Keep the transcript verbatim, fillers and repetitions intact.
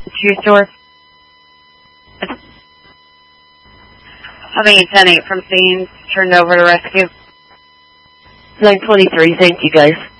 Shoe store. Having a ten eight from Scenes turned over to rescue. nine twenty-three, thank you guys.